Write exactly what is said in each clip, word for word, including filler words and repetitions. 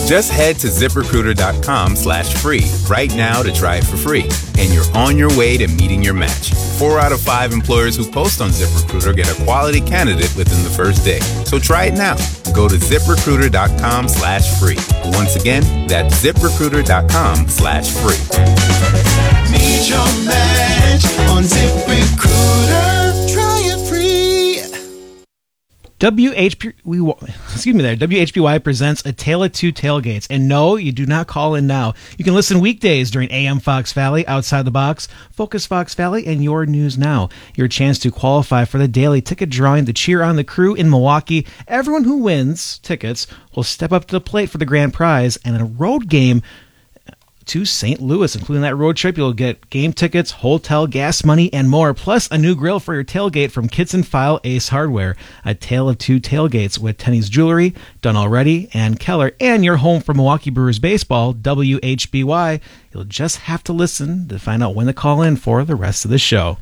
Just head to ZipRecruiter.com slash free right now to try it for free, and you're on your way to meeting your match. Four out of five employers who post on ZipRecruiter get a quality candidate within the first day. So try it now. Go to ZipRecruiter.com slash free. Once again, that's ZipRecruiter.com slash free. Meet your match on ZipRecruiter. Try it free. W H P, we, excuse me there, W H P Y presents A Tale of Two Tailgates. And no, you do not call in now. You can listen weekdays during A M Fox Valley, Outside the Box, Focus Fox Valley, and Your News Now. Your chance to qualify for the daily ticket drawing to cheer on the crew in Milwaukee. Everyone who wins tickets will step up to the plate for the grand prize and a road game to Saint Louis. Including that road trip, you'll get game tickets, hotel, gas money, and more, plus a new grill for your tailgate from Kits and File Ace Hardware. A Tale of Two Tailgates with Tenny's Jewelry, Done Already, and Keller, and your home for Milwaukee Brewers baseball, W H B Y. You'll just have to listen to find out when to call in for the rest of the show.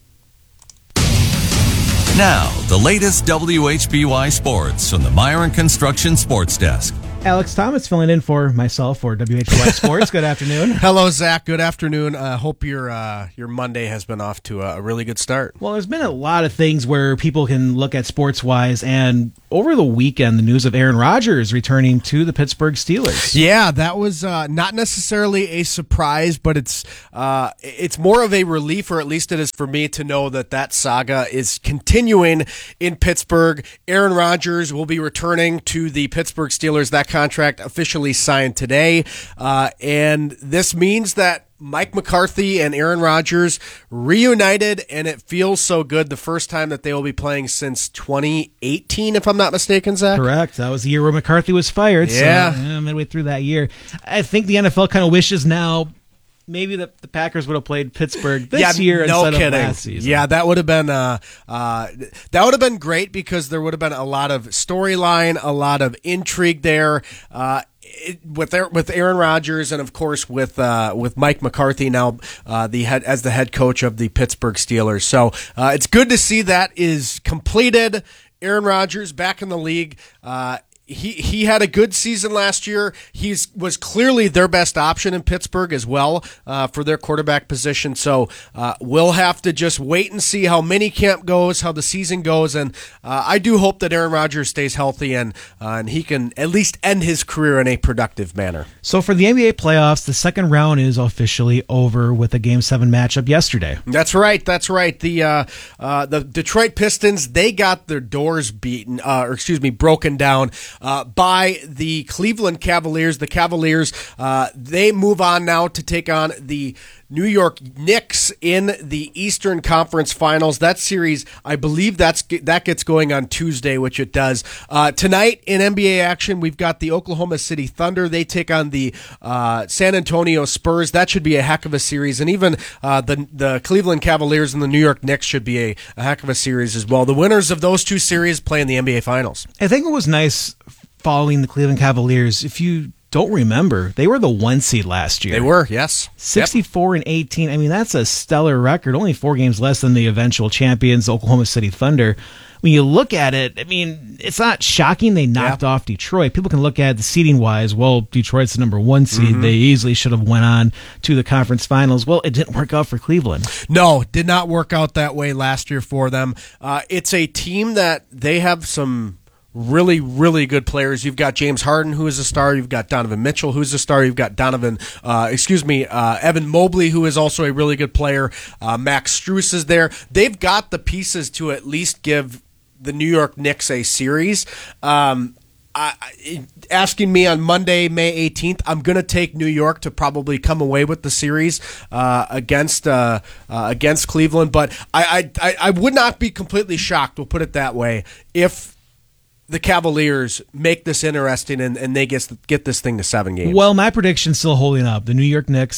Now, the latest W H B Y sports from the Myron Construction Sports Desk. Alex Thomas filling in for myself for W H B Y Sports. Good afternoon. Hello, Zach. Good afternoon. I uh, hope your uh, your Monday has been off to a, a really good start. Well, there's been a lot of things where people can look at sports-wise, and over the weekend, the news of Aaron Rodgers returning to the Pittsburgh Steelers. Yeah, that was uh, not necessarily a surprise, but it's uh, it's more of a relief, or at least it is for me, to know that that saga is continuing in Pittsburgh. Aaron Rodgers will be returning to the Pittsburgh Steelers. That contract officially signed today, uh, and this means that Mike McCarthy and Aaron Rodgers reunited, and it feels so good. The first time that they will be playing since twenty eighteen, if I'm not mistaken, Zach? Correct. That was the year where McCarthy was fired. Yeah. So, yeah, midway through that year. I think the N F L kind of wishes now maybe the, the Packers would have played Pittsburgh this yeah, year no instead kidding. of last season. Yeah, that would have been uh, uh, that would have been great because there would have been a lot of storyline, a lot of intrigue there. Uh, It, with with Aaron Rodgers and of course with uh, with Mike McCarthy now uh, the head as the head coach of the Pittsburgh Steelers. So uh, it's good to see that is completed. Aaron Rodgers back in the league. Uh, He he had a good season last year. He was clearly their best option in Pittsburgh as well uh, for their quarterback position. So uh, we'll have to just wait and see how minicamp goes, how the season goes, and uh, I do hope that Aaron Rodgers stays healthy and uh, and he can at least end his career in a productive manner. So for the N B A playoffs, the second round is officially over with a Game Seven matchup yesterday. That's right. That's right. The uh, uh, the Detroit Pistons, they got their doors beaten, uh, or excuse me, broken down. Uh, by the Cleveland Cavaliers. The Cavaliers, uh, they move on now to take on the New York Knicks in the Eastern Conference Finals. That series, I believe that's that gets going on Tuesday, which it does. Uh, tonight in N B A action, we've got the Oklahoma City Thunder. They take on the uh, San Antonio Spurs. That should be a heck of a series. And even uh, the, the Cleveland Cavaliers and the New York Knicks should be a, a heck of a series as well. The winners of those two series play in the N B A Finals. I think it was nice following the Cleveland Cavaliers. If you don't remember, they were the one seed last year. They were, yes. sixty-four and eighteen. I mean, that's a stellar record. Only four games less than the eventual champions, Oklahoma City Thunder. When you look at it, I mean, it's not shocking they knocked yeah. off Detroit. People can look at the seeding wise. Well, Detroit's the number one seed. Mm-hmm. They easily should have went on to the conference finals. Well, it didn't work out for Cleveland. No, did not work out that way last year for them. Uh, it's a team that they have some really, really good players. You've got James Harden, who is a star. You've got Donovan Mitchell, who's a star. You've got Donovan, uh, excuse me, uh, Evan Mobley, who is also a really good player. Uh, Max Strus is there. They've got the pieces to at least give the New York Knicks a series. Um, I, I, asking me on Monday, May eighteenth, I'm going to take New York to probably come away with the series uh, against uh, uh, against Cleveland. But I, I, I would not be completely shocked, we'll put it that way, if the Cavaliers make this interesting and, and they get, get this thing to seven games. Well, my prediction's still holding up. The New York Knicks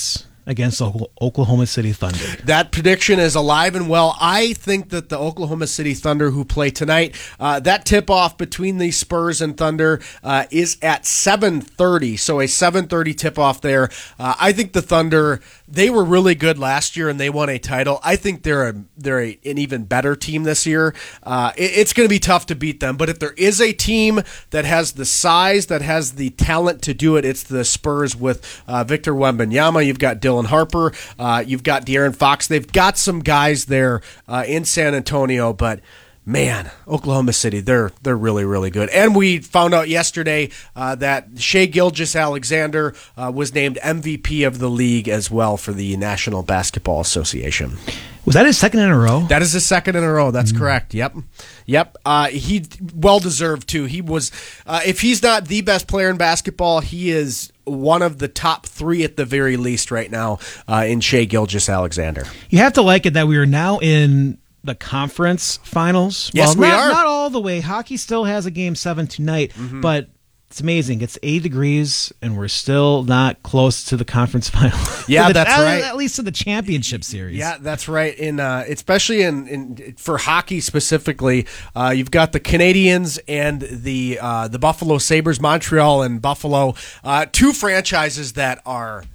against the Oklahoma City Thunder. That prediction is alive and well. I think that the Oklahoma City Thunder, who play tonight, uh, that tip-off between the Spurs and Thunder uh, is at seven thirty, so a seven thirty tip-off there. Uh, I think the Thunder, they were really good last year and they won a title. I think they're a, they're a, an even better team this year. Uh, it, it's going to be tough to beat them, but if there is a team that has the size, that has the talent to do it, it's the Spurs with uh, Victor Wembanyama. You've got Dylan Harper. Uh, you've got De'Aaron Fox. They've got some guys there uh, in San Antonio, but man, Oklahoma City, they're they're really, really good. And we found out yesterday uh, that Shai Gilgeous-Alexander uh, was named M V P of the league as well for the National Basketball Association. Was that his second in a row? That is his second in a row. That's mm-hmm. correct. Yep. Yep. Uh, he well-deserved, too. He was, uh, if he's not the best player in basketball, he is one of the top three at the very least right now uh, in Shai Gilgeous-Alexander. You have to like it that we are now in the conference finals. Yes, well, we not, are. Not all the way. Hockey still has a game seven tonight, mm-hmm. but it's amazing. It's eighty degrees, and we're still not close to the conference final. Yeah, the, that's at, right. At least to the championship series. Yeah, that's right. In uh, especially in, in for hockey specifically, uh, you've got the Canadiens and the uh, the Buffalo Sabres, Montreal and Buffalo, uh, two franchises that are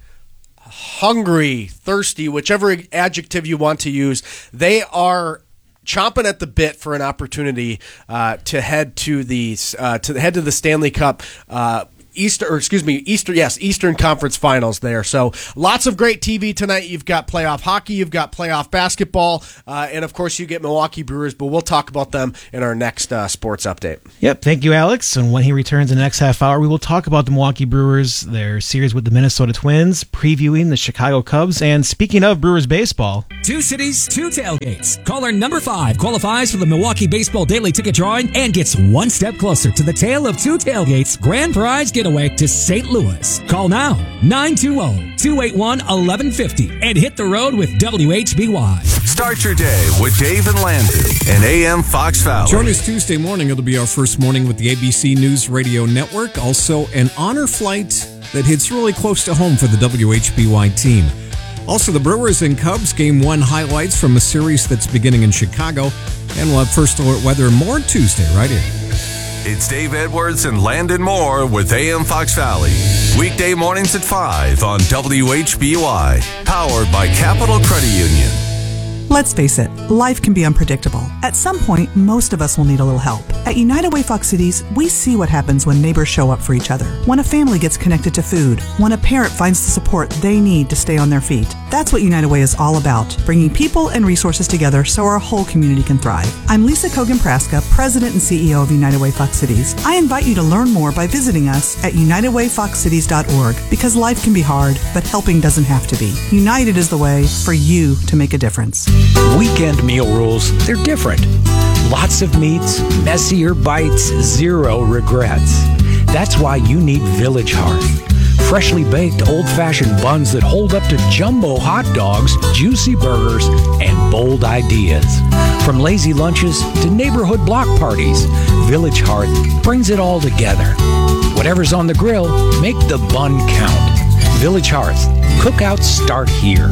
hungry, thirsty, whichever adjective you want to use. They are chomping at the bit for an opportunity uh, to head to the uh, to head to the Stanley Cup uh, Easter, or excuse me, Easter, yes, Eastern Conference Finals there. So lots of great T V tonight. You've got playoff hockey, you've got playoff basketball, uh, and of course you get Milwaukee Brewers. But we'll talk about them in our next uh, sports update. Yep, thank you, Alex. And when he returns in the next half hour, we will talk about the Milwaukee Brewers, their series with the Minnesota Twins, previewing the Chicago Cubs, and speaking of Brewers baseball, two cities, two tailgates. Caller number five qualifies for the Milwaukee Baseball Daily Ticket Drawing and gets one step closer to the tale of two tailgates grand prize getaway to Saint Louis. Call now, nine two zero, two eight one, one one five zero, and hit the road with W H B Y. Start your day with Dave and Landon and A M Fox Valley. Join us Tuesday morning. It'll be our first morning with the A B C News Radio Network. Also, an honor flight that hits really close to home for the W H B Y team. Also, the Brewers and Cubs Game one highlights from a series that's beginning in Chicago. And we'll have first alert weather and more Tuesday right here. It's Dave Edwards and Landon Moore with A M Fox Valley. Weekday mornings at five on W H B Y. Powered by Capital Credit Union. Let's face it, life can be unpredictable. At some point, most of us will need a little help. At United Way Fox Cities, we see what happens when neighbors show up for each other, when a family gets connected to food, when a parent finds the support they need to stay on their feet. That's what United Way is all about, bringing people and resources together so our whole community can thrive. I'm Lisa Kogan-Praska, President and C E O of United Way Fox Cities. I invite you to learn more by visiting us at united way fox cities dot org, because life can be hard, but helping doesn't have to be. United is the way for you to make a difference. Weekend meal rules, they're different. Lots of meats, messier bites, zero regrets. That's why you need Village Hearth. Freshly baked old-fashioned buns that hold up to jumbo hot dogs, juicy burgers, and bold ideas. From lazy lunches to neighborhood block parties, Village Hearth brings it all together. Whatever's on the grill, make the bun count. Village Hearth. Cookouts start here.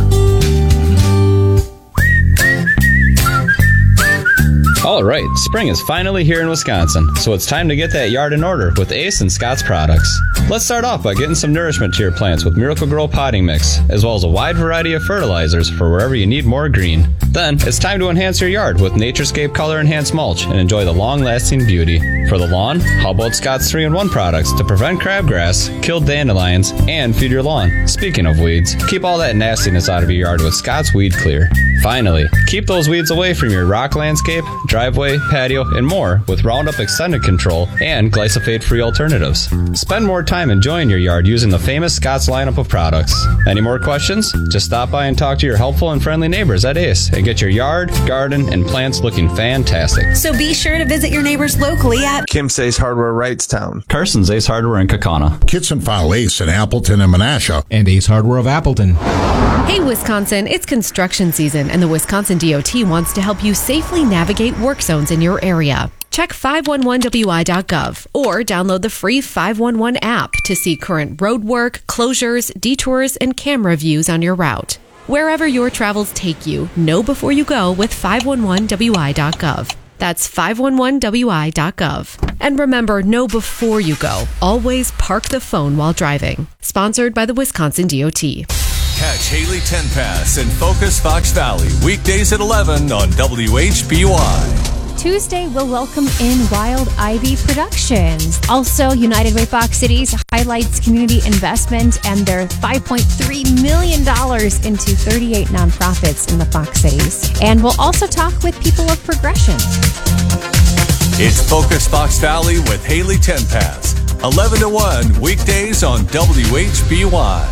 All right, spring is finally here in Wisconsin, so it's time to get that yard in order with Ace and Scott's products. Let's start off by getting some nourishment to your plants with Miracle-Gro Potting Mix, as well as a wide variety of fertilizers for wherever you need more green. Then, it's time to enhance your yard with Naturescape Color Enhanced Mulch and enjoy the long-lasting beauty. For the lawn, how about Scott's three in one products to prevent crabgrass, kill dandelions, and feed your lawn? Speaking of weeds, keep all that nastiness out of your yard with Scott's Weed Clear. Finally, keep those weeds away from your rock landscape, driveway, patio, and more with Roundup Extended Control and glyphosate-free alternatives. Spend more time enjoying your yard using the famous Scott's lineup of products. Any more questions? Just stop by and talk to your helpful and friendly neighbors at Ace and get your yard, garden, and plants looking fantastic. So be sure to visit your neighbors locally at Kim's Ace Hardware, Wrightstown, Carson's Ace Hardware in Kaukauna, Kitson File Ace in Appleton and Menasha, and Ace Hardware of Appleton. Hey Wisconsin, it's construction season and the Wisconsin D O T wants to help you safely navigate work zones in your area. Check five one one W I dot gov or download the free five one one app to see current road work, closures, detours, and camera views on your route. Wherever your travels take you, know before you go with five one one W I dot gov. That's five one one W I dot gov. And remember, know before you go. Always park the phone while driving. Sponsored by the Wisconsin D O T. Catch Haley Tenpass and Focus Fox Valley weekdays at eleven on W H B Y. Tuesday, we'll welcome in Wild Ivy Productions. Also, United Way Fox Cities highlights community investment and their five point three million dollars into thirty-eight nonprofits in the Fox Cities. And we'll also talk with people of progression. It's Focus Fox Valley with Haley Tenpass, eleven to one weekdays on W H B Y.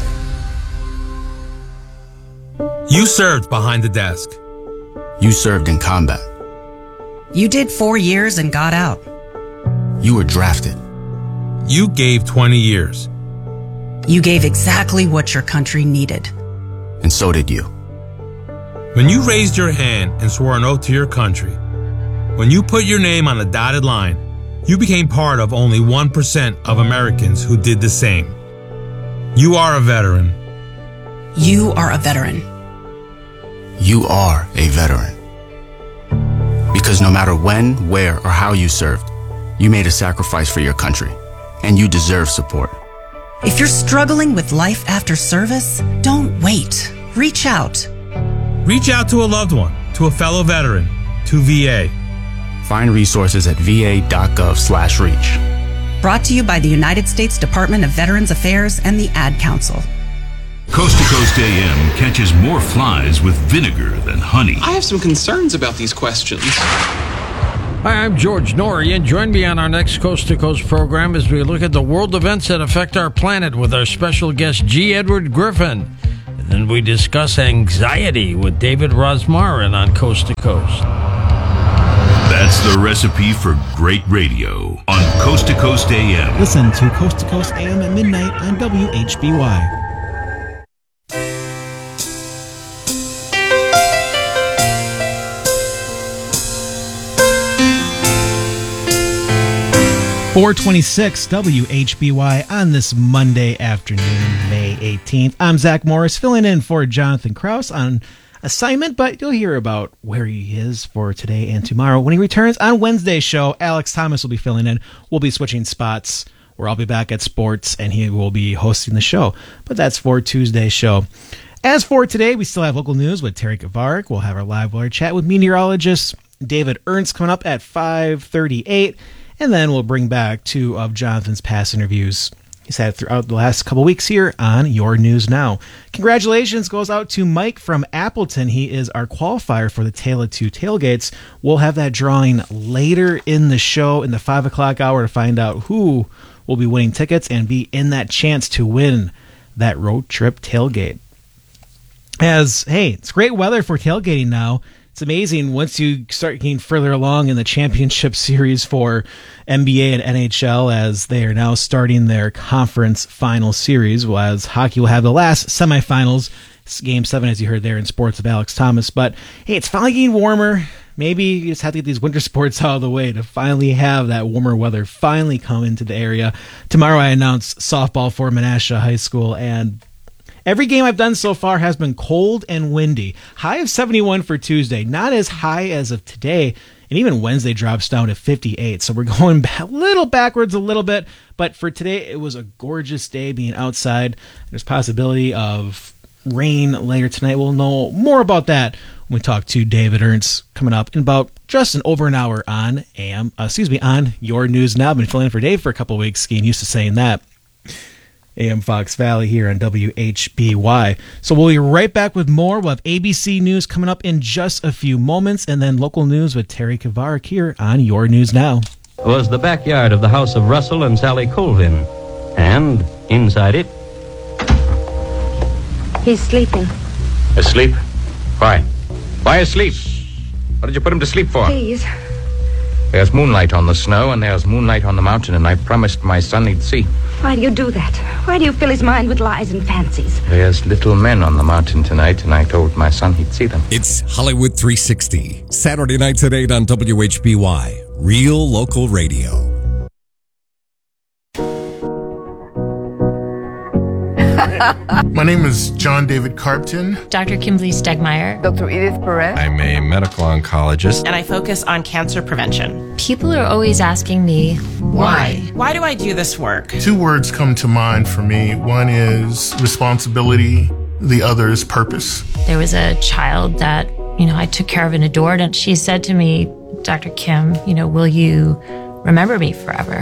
You served behind the desk. You served in combat. You did four years and got out. You were drafted. You gave twenty years. You gave exactly what your country needed. And so did you. When you raised your hand and swore an oath to your country, when you put your name on the dotted line, you became part of only one percent of Americans who did the same. You are a veteran. You are a veteran. You are a veteran. Because no matter when, where, or how you served, you made a sacrifice for your country, and you deserve support. If you're struggling with life after service, don't wait. Reach out. Reach out to a loved one, to a fellow veteran, to V A. Find resources at va.gov slash reach. Brought to you by the United States Department of Veterans Affairs and the Ad Council. Coast to Coast A M catches more flies with vinegar than honey. I have some concerns about these questions. Hi, I'm George Norrie, and join me on our next Coast to Coast program as we look at the world events that affect our planet with our special guest, G. Edward Griffin. And then we discuss anxiety with David Rosmarin on Coast to Coast. That's the recipe for great radio on Coast to Coast A M. Listen to Coast to Coast A M at midnight on W H B Y. four twenty-six W H B Y on this Monday afternoon, May eighteenth. I'm Zach Morris, filling in for Jonathan Krause on assignment, but you'll hear about where he is for today and tomorrow. When he returns on Wednesday's show, Alex Thomas will be filling in. We'll be switching spots, where I'll be back at sports, and he will be hosting the show. But that's for Tuesday's show. As for today, we still have local news with Terry Kavarik. We'll have our live wire chat with meteorologist David Ernst coming up at five thirty-eight. And then we'll bring back two of Jonathan's past interviews he's had throughout the last couple weeks here on Your News Now. Congratulations goes out to Mike from Appleton. He is our qualifier for the Tale of Two Tailgates. We'll have that drawing later in the show in the five o'clock hour to find out who will be winning tickets and be in that chance to win that road trip tailgate. As, hey, it's great weather for tailgating now. It's amazing once you start getting further along in the championship series for N B A and N H L, as they are now starting their conference final series, as hockey will have the last semifinals, game seven, as you heard there in sports of Alex Thomas. But hey, it's finally getting warmer. Maybe you just have to get these winter sports out of the way to finally have that warmer weather finally come into the area. Tomorrow I announce softball for Menasha High School, and every game I've done so far has been cold and windy. High of seventy-one for Tuesday. Not as high as of today. And even Wednesday drops down to fifty-eight. So we're going a little backwards a little bit. But for today, it was a gorgeous day being outside. There's possibility of rain later tonight. We'll know more about that when we talk to David Ernst coming up in about just an over an hour on A M. Uh, excuse me, on Your News Now. I've been filling in for Dave for a couple of weeks, getting used to saying that. A M Fox Valley here on W H B Y. So we'll be right back with more. We'll have A B C News coming up in just a few moments, and then local news with Terry Kavarik here on Your News Now. Was the backyard of the house of Russell and Sally Colvin. And inside it... He's sleeping. Asleep? Why? Why asleep? What did you put him to sleep for? Please. There's moonlight on the snow, and there's moonlight on the mountain, and I promised my son he'd see. Why do you do that? Why do you fill his mind with lies and fancies? There's little men on the mountain tonight, and I told my son he'd see them. It's Hollywood three sixty, Saturday nights at eight on W H B Y. Real local radio. My name is John David Carpton. Doctor Kimberly Stegmeyer. Doctor Edith Perez. I'm a medical oncologist. And I focus on cancer prevention. People are always asking me, why? Why do I do this work? Two words come to mind for me. One is responsibility. The other is purpose. There was a child that, you know, I took care of and adored, and she said to me, Doctor Kim, you know, will you remember me forever?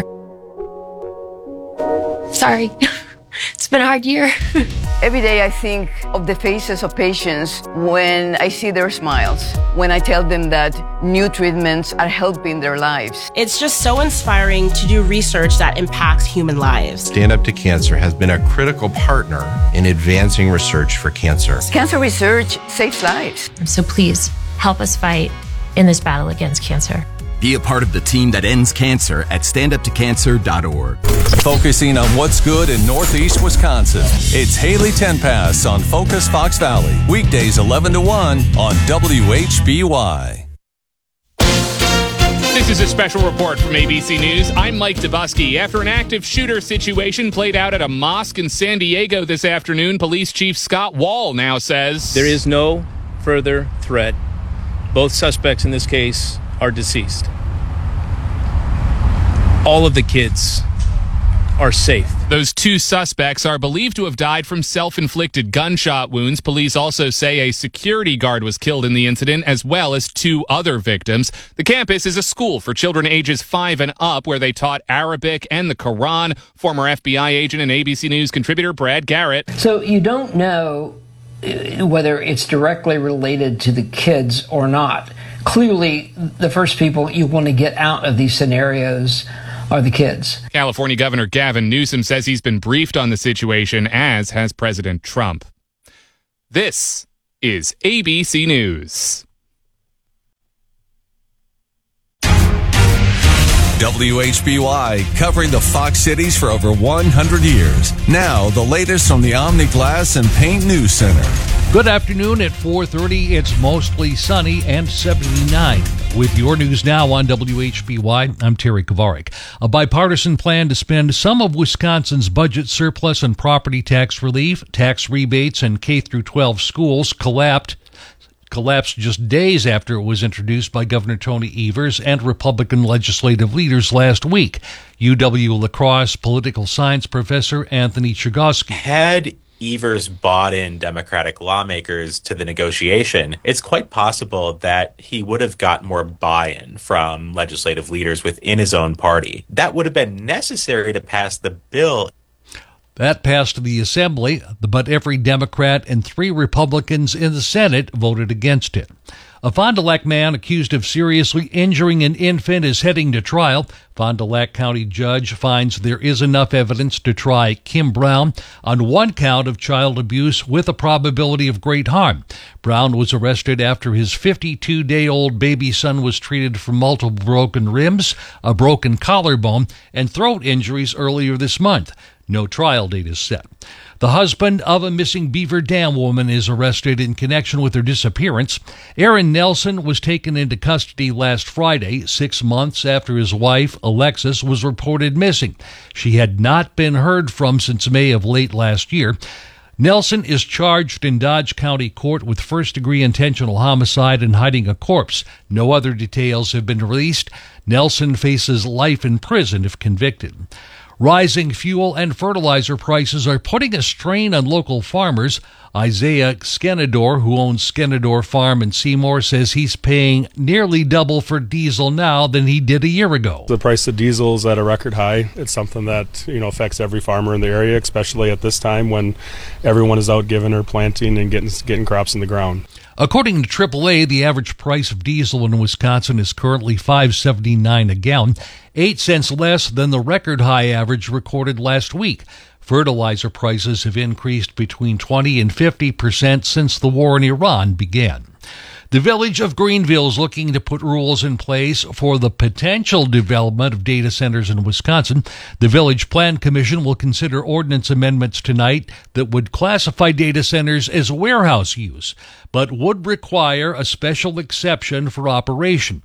Sorry. It's been a hard year. Every day I think of the faces of patients when I see their smiles, when I tell them that new treatments are helping their lives. It's just so inspiring to do research that impacts human lives. Stand Up to Cancer has been a critical partner in advancing research for cancer. Cancer research saves lives. So please help us fight in this battle against cancer. Be a part of the team that ends cancer at stand up to cancer dot org. Focusing on what's good in Northeast Wisconsin, it's Haley Tenpass on Focus Fox Valley. Weekdays eleven to one on W H B Y. This is a special report from A B C News. I'm Mike Dubusky. After an active shooter situation played out at a mosque in San Diego this afternoon, Police Chief Scott Wall now says there is no further threat. Both suspects in this case are deceased. All of the kids are safe. Those two suspects are believed to have died from self-inflicted gunshot wounds. Police also say a security guard was killed in the incident, as well as two other victims. The campus is a school for children ages five and up, where they taught Arabic and the Quran. Former F B I agent and A B C News contributor Brad Garrett. So you don't know whether it's directly related to the kids or not. Clearly, the first people you want to get out of these scenarios are the kids. California Governor Gavin Newsom says he's been briefed on the situation, as has President Trump. This is A B C News. W H B Y, covering the Fox cities for over one hundred years. Now, the latest from the Omni Glass and Paint News Center. Good afternoon. At four thirty, it's mostly sunny and seventy-nine. With your news now on W H B Y, I'm Terry Kovarik. A bipartisan plan to spend some of Wisconsin's budget surplus on property tax relief, tax rebates, and K through twelve schools collapsed. collapsed just days after it was introduced by Governor Tony Evers and Republican legislative leaders last week. U W-La Crosse political science professor Anthony Chergosky. Had Evers bought in Democratic lawmakers to the negotiation, it's quite possible that he would have got more buy-in from legislative leaders within his own party. That would have been necessary to pass the bill. That passed the Assembly, but every Democrat and three Republicans in the Senate voted against it. A Fond du Lac man accused of seriously injuring an infant is heading to trial. Fond du Lac County judge finds there is enough evidence to try Kim Brown on one count of child abuse with a probability of great harm. Brown was arrested after his fifty-two-day-old baby son was treated for multiple broken ribs, a broken collarbone, and throat injuries earlier this month. No trial date is set. The husband of a missing Beaver Dam woman is arrested in connection with her disappearance. Aaron Nelson was taken into custody last Friday, six months after his wife, Alexis, was reported missing. She had not been heard from since May of late last year. Nelson is charged in Dodge County Court with first-degree intentional homicide and hiding a corpse. No other details have been released. Nelson faces life in prison if convicted. Rising fuel and fertilizer prices are putting a strain on local farmers. Isaiah Skenador, who owns Skenador Farm in Seymour, says he's paying nearly double for diesel now than he did a year ago. The price of diesel is at a record high. It's something that, you know, affects every farmer in the area, especially at this time when everyone is out giving or planting and getting getting crops in the ground. According to triple A, the average price of diesel in Wisconsin is currently five dollars and seventy-nine cents a gallon, eight cents less than the record high average recorded last week. Fertilizer prices have increased between twenty and fifty percent since the war in Iran began. The village of Greenville is looking to put rules in place for the potential development of data centers in Wisconsin. The Village Plan Commission will consider ordinance amendments tonight that would classify data centers as warehouse use, but would require a special exception for operation.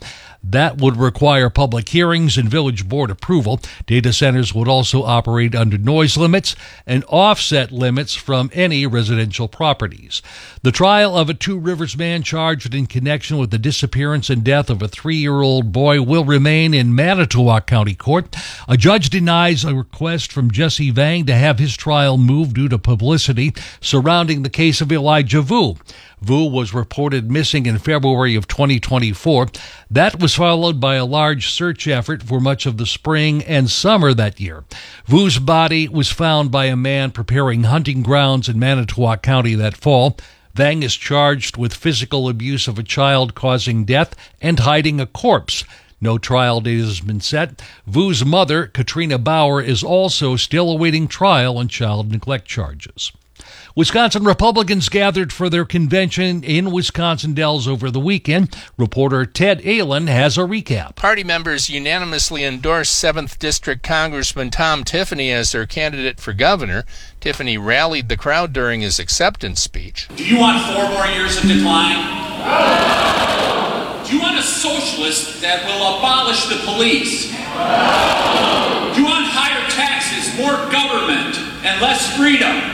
That would require public hearings and village board approval. Data centers would also operate under noise limits and offset limits from any residential properties. The trial of a Two Rivers man charged in connection with the disappearance and death of a three-year-old boy will remain in Manitowoc County Court. A judge denies a request from Jesse Vang to have his trial moved due to publicity surrounding the case of Elijah Vu. Vu was reported missing in February of twenty twenty-four. That was followed by a large search effort for much of the spring and summer that year. Vu's body was found by a man preparing hunting grounds in Manitowoc County that fall. Vang is charged with physical abuse of a child causing death and hiding a corpse. No trial date has been set. Vu's mother, Katrina Bauer, is also still awaiting trial on child neglect charges. Wisconsin Republicans gathered for their convention in Wisconsin Dells over the weekend. Reporter Ted Allen has a recap. Party members unanimously endorsed seventh District Congressman Tom Tiffany as their candidate for governor. Tiffany rallied the crowd during his acceptance speech. Do you want four more years of decline? Do you want a socialist that will abolish the police? Do you want higher taxes, more government, and less freedom?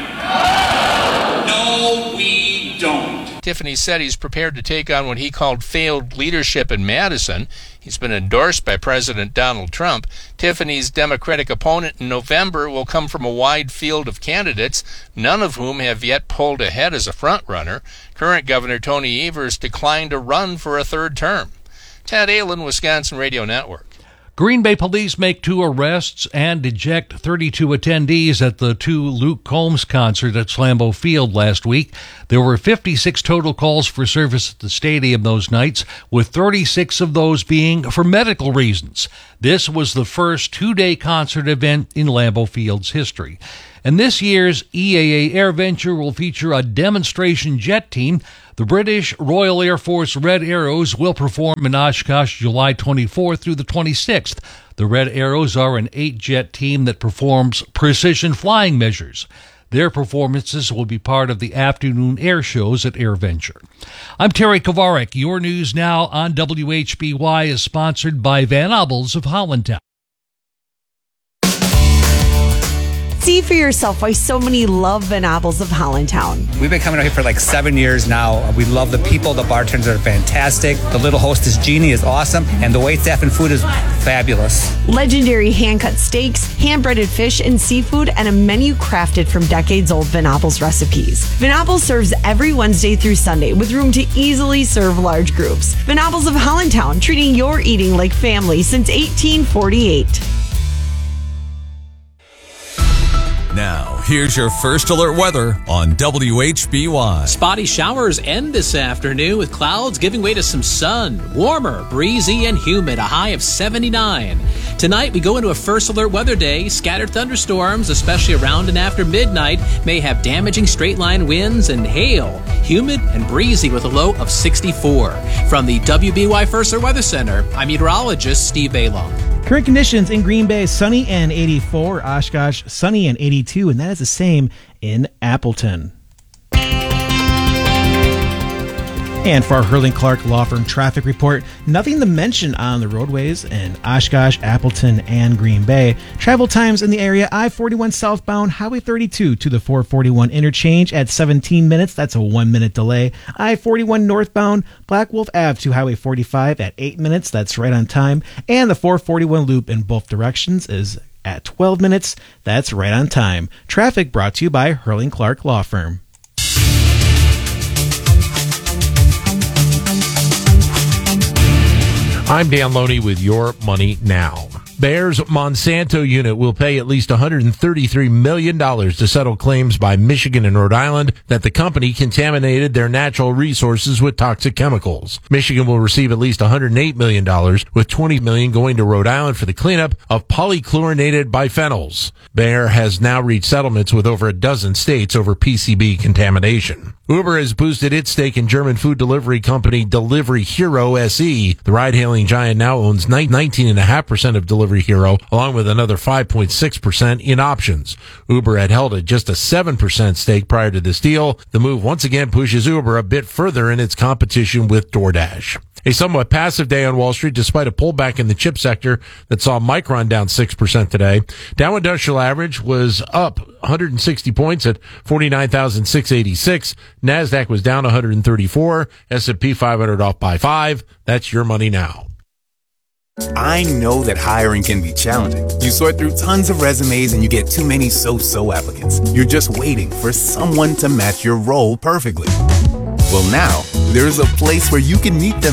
No, we don't. Tiffany said he's prepared to take on what he called failed leadership in Madison. He's been endorsed by President Donald Trump. Tiffany's Democratic opponent in November will come from a wide field of candidates, none of whom have yet polled ahead as a frontrunner. Current Governor Tony Evers declined to run for a third term. Ted Allen, Wisconsin Radio Network. Green Bay police make two arrests and eject thirty-two attendees at the two Luke Combs concert at Lambeau Field last week. There were fifty-six total calls for service at the stadium those nights, with thirty-six of those being for medical reasons. This was the first two-day concert event in Lambeau Field's history. And this year's E A A AirVenture will feature a demonstration jet team. The British Royal Air Force Red Arrows will perform in Oshkosh July twenty-fourth through the twenty-sixth. The Red Arrows are an eight-jet team that performs precision flying measures. Their performances will be part of the afternoon air shows at AirVenture. I'm Terry Kovarik. Your News Now on W H B Y is sponsored by Van Obels of Hollandtown. See for yourself why so many love Van Obels of Hollandtown. We've been coming out here for like seven years now. We love the people. The bartenders are fantastic. The little hostess, Jeannie, is awesome. And the waitstaff and food is fabulous. Legendary hand-cut steaks, hand-breaded fish and seafood, and a menu crafted from decades-old Van Obels recipes. Van Obels serves every Wednesday through Sunday with room to easily serve large groups. Van Obels of Hollandtown, treating your eating like family since eighteen forty-eight. Now, here's your first alert weather on W H B Y. Spotty showers end this afternoon with clouds giving way to some sun. Warmer, breezy, and humid, a high of seventy-nine. Tonight, we go into a first alert weather day. Scattered thunderstorms, especially around and after midnight, may have damaging straight-line winds and hail. Humid and breezy with a low of sixty-four. From the W B Y First Alert Weather Center, I'm meteorologist Steve Baylong. Current conditions in Green Bay, sunny and eighty-four. Oshkosh, sunny and eighty-two. And that is the same in Appleton. And for our Hurling Clark Law Firm traffic report, nothing to mention on the roadways in Oshkosh, Appleton, and Green Bay. Travel times in the area, I forty-one southbound, Highway thirty-two to the four forty-one interchange at seventeen minutes. That's a one-minute delay. I forty-one northbound, Black Wolf Avenue to Highway forty-five at eight minutes. That's right on time. And the four forty-one loop in both directions is at twelve minutes. That's right on time. Traffic brought to you by Hurling Clark Law Firm. I'm Dan Loney with Your Money Now. Bayer's Monsanto unit will pay at least one hundred thirty-three million dollars to settle claims by Michigan and Rhode Island that the company contaminated their natural resources with toxic chemicals. Michigan will receive at least one hundred eight million dollars, with twenty million dollars going to Rhode Island for the cleanup of polychlorinated biphenyls. Bayer has now reached settlements with over a dozen states over P C B contamination. Uber has boosted its stake in German food delivery company Delivery Hero S E. The ride-hailing giant now owns nineteen point five percent of Delivery Hero, along with another five point six percent in options. Uber had held at just a seven percent stake prior to this deal. The move once again pushes Uber a bit further in its competition with DoorDash. A somewhat passive day on Wall Street despite a pullback in the chip sector that saw Micron down six percent today. Dow Industrial Average was up one hundred sixty points at forty-nine thousand six hundred eighty-six. NASDAQ was down one hundred thirty-four. S and P five hundred off by five. That's your money now. I know that hiring can be challenging. You sort through tons of resumes and you get too many so-so applicants. You're just waiting for someone to match your role perfectly. Well, now, there's a place where you can meet them